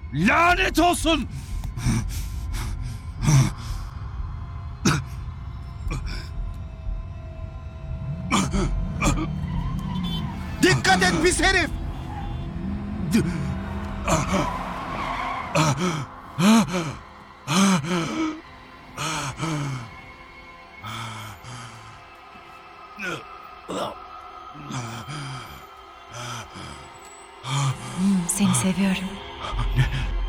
Lanet olsun! Dikkat et pis herif! Seni seviyorum. Ne?